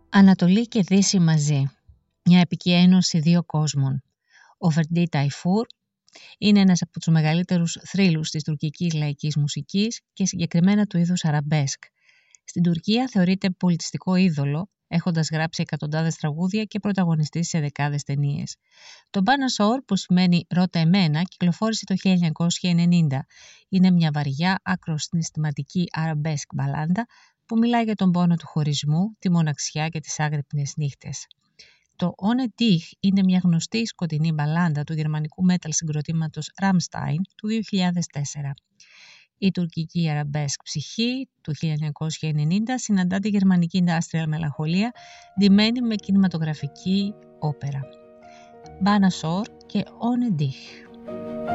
Ανατολή και Δύση μαζί. Μια επική ένωση δύο κόσμων. Ο Ferdi Tayfur είναι ένας από τους μεγαλύτερους θρύλους της τουρκικής λαϊκής μουσικής και συγκεκριμένα του είδους αραμπέσκ. Στην Τουρκία θεωρείται πολιτιστικό είδωλο, έχοντας γράψει εκατοντάδες τραγούδια και πρωταγωνιστήσει σε δεκάδες ταινίες. Το Bana Sor, που σημαίνει «Ρώτα εμένα», κυκλοφόρησε το 1990. Είναι μια βαριά, άκρως συναισθηματική αραμπέσκ μπαλάντα που μιλάει για τον πόνο του χωρισμού, τη μοναξιά και τις άγρυπνες νύχτες. Το Ohne Dich είναι μια γνωστή σκοτεινή μπαλάντα του γερμανικού metal συγκροτήματος Rammstein του 2004. Η τουρκική αραμπέσκ ψυχή του 1990 συναντά τη γερμανική industrial μελαγχολία ντυμένη με κινηματογραφική όπερα. Bana Sor και Ohne Dich.